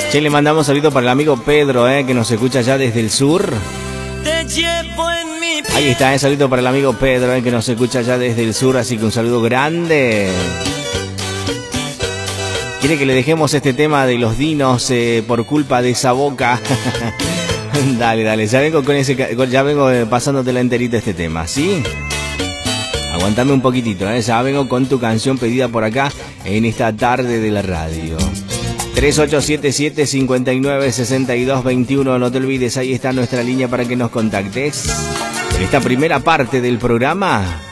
Che, le mandamos saludo para el amigo Pedro, que nos escucha ya desde el sur. Ahí está, saludo para el amigo Pedro, que nos escucha ya desde el sur, así que un saludo grande. ¿Quiere que le dejemos este tema de los dinos por culpa de esa boca? Dale, ya vengo pasándote la enterita este tema, ¿sí? Aguantame un poquitito, ya vengo con tu canción pedida por acá en esta tarde de la radio. 3877-596221, no te olvides, ahí está nuestra línea para que nos contactes. En esta primera parte del programa